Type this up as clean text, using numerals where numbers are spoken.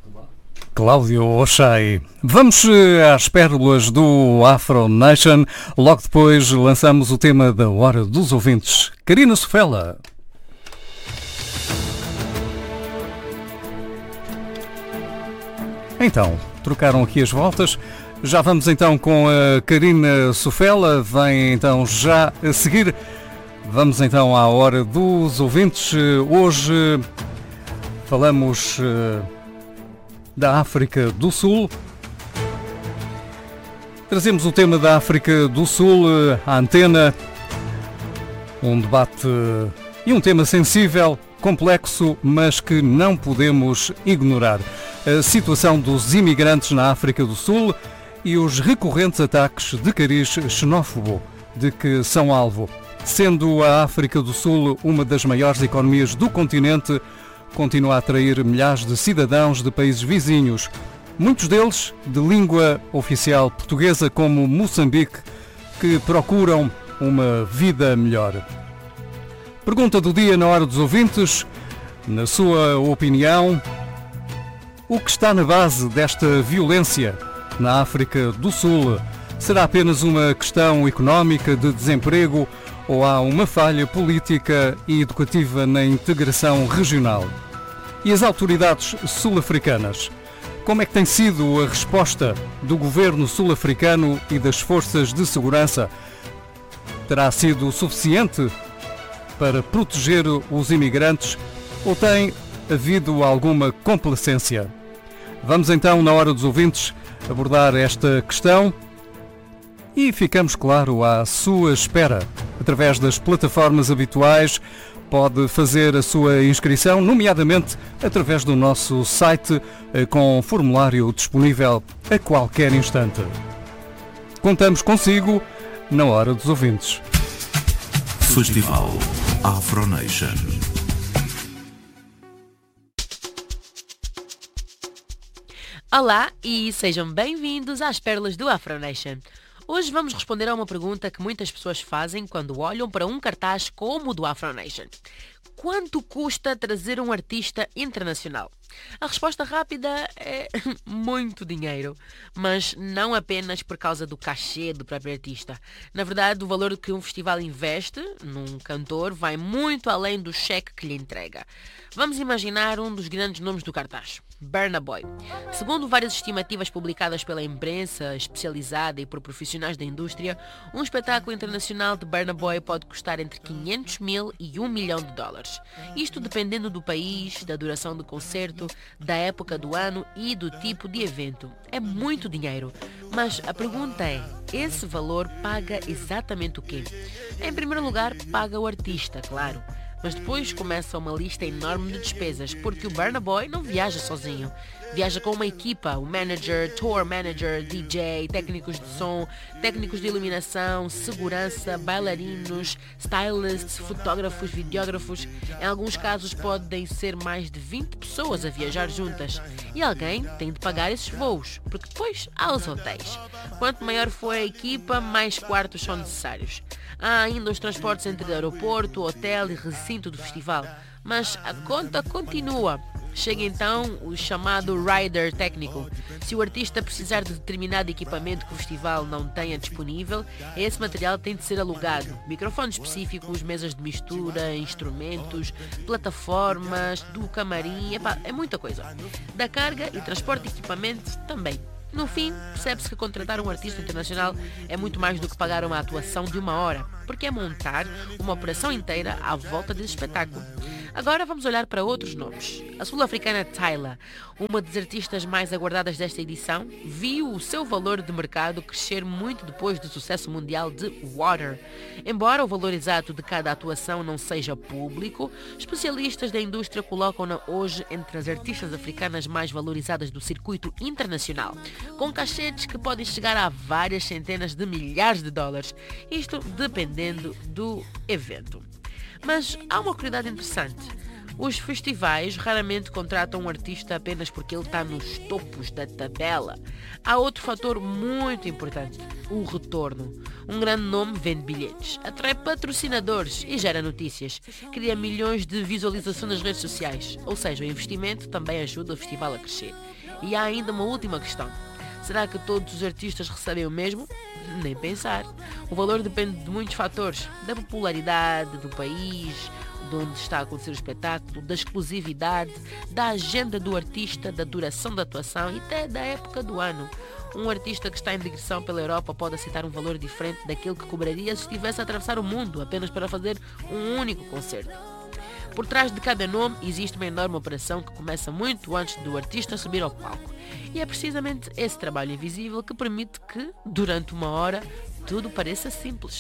Cláudio Ochai. Vamos às pérolas do Afro Nation. Logo depois lançamos o tema da Hora dos Ouvintes. Karina Sofela. Então, trocaram aqui as voltas. Já vamos então com a Karina Sofela. Vem então já a seguir. Vamos então à Hora dos Ouvintes. Hoje falamos da África do Sul. Trazemos o tema da África do Sul à antena. Um debate e um tema sensível, complexo, mas que não podemos ignorar. A situação dos imigrantes na África do Sul e os recorrentes ataques de cariz xenófobo de que são alvo. Sendo a África do Sul uma das maiores economias do continente, continua a atrair milhares de cidadãos de países vizinhos, muitos deles de língua oficial portuguesa, como Moçambique, que procuram uma vida melhor. Pergunta do dia na Hora dos Ouvintes. Na sua opinião, o que está na base desta violência na África do Sul? Será apenas uma questão económica de desemprego ou há uma falha política e educativa na integração regional? E as autoridades sul-africanas? Como é que tem sido a resposta do governo sul-africano e das forças de segurança? Terá sido suficiente para proteger os imigrantes ou tem havido alguma complacência? Vamos então, na Hora dos Ouvintes, abordar esta questão e ficamos, claro, à sua espera. Através das plataformas habituais, pode fazer a sua inscrição, nomeadamente através do nosso site, com formulário disponível a qualquer instante. Contamos consigo na Hora dos Ouvintes. Festival Afro Nation. Olá e sejam bem-vindos às Pérolas do Afro Nation. Hoje vamos responder a uma pergunta que muitas pessoas fazem quando olham para um cartaz como o do Afro Nation. Quanto custa trazer um artista internacional? A resposta rápida é muito dinheiro, mas não apenas por causa do cachê do próprio artista. Na verdade, o valor que um festival investe num cantor vai muito além do cheque que lhe entrega. Vamos imaginar um dos grandes nomes do cartaz, Burna Boy. Segundo várias estimativas publicadas pela imprensa especializada e por profissionais da indústria, um espetáculo internacional de Burna Boy pode custar entre 500 mil e $1 milhão. Isto dependendo do país, da duração do concerto, da época do ano e do tipo de evento. É muito dinheiro. Mas a pergunta é, esse valor paga exatamente o quê? Em primeiro lugar, paga o artista, claro. Mas depois começa uma lista enorme de despesas, porque o Burna Boy não viaja sozinho. Viaja com uma equipa, o manager, tour manager, DJ, técnicos de som, técnicos de iluminação, segurança, bailarinos, stylists, fotógrafos, videógrafos. Em alguns casos podem ser mais de 20 pessoas a viajar juntas. E alguém tem de pagar esses voos, porque depois há os hotéis. Quanto maior for a equipa, mais quartos são necessários. Há ainda os transportes entre aeroporto, hotel e recinto do festival. Mas a conta continua. Chega então o chamado rider técnico. Se o artista precisar de determinado equipamento que o festival não tenha disponível, esse material tem de ser alugado. Microfones específicos, mesas de mistura, instrumentos, plataformas, do camarim, é muita coisa. Da carga e transporte de equipamento também. No fim, percebe-se que contratar um artista internacional é muito mais do que pagar uma atuação de 1 hora, porque é montar uma operação inteira à volta desse espetáculo. Agora vamos olhar para outros nomes. A sul-africana Tyla, uma das artistas mais aguardadas desta edição, viu o seu valor de mercado crescer muito depois do sucesso mundial de Water. Embora o valor exato de cada atuação não seja público, especialistas da indústria colocam-na hoje entre as artistas africanas mais valorizadas do circuito internacional, com cachetes que podem chegar a várias centenas de milhares de dólares, isto dependendo do evento. Mas há uma curiosidade interessante. Os festivais raramente contratam um artista apenas porque ele está nos topos da tabela. Há outro fator muito importante, o retorno. Um grande nome vende bilhetes, atrai patrocinadores e gera notícias. Cria milhões de visualizações nas redes sociais. Ou seja, o investimento também ajuda o festival a crescer. E há ainda uma última questão. Será que todos os artistas recebem o mesmo? Nem pensar. O valor depende de muitos fatores, da popularidade do país, de onde está a acontecer o espetáculo, da exclusividade, da agenda do artista, da duração da atuação e até da época do ano. Um artista que está em digressão pela Europa pode aceitar um valor diferente daquele que cobraria se estivesse a atravessar o mundo apenas para fazer um único concerto. Por trás de cada nome existe uma enorme operação que começa muito antes do artista subir ao palco. E é precisamente esse trabalho invisível que permite que, durante uma hora, tudo pareça simples.